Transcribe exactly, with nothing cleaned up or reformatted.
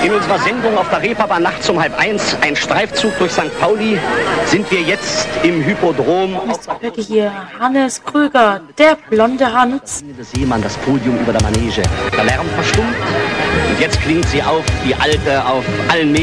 In unserer Sendung auf der Reeperbahn nachts um halb eins, ein Streifzug durch Sankt Pauli, sind wir jetzt im Hypodrom. Hörte hier Hannes Krüger, der blonde Hans. Der Seemann, das Podium über der Manege. Der Lärm verstummt und jetzt klingt sie auf, die alte, auf allen Medien.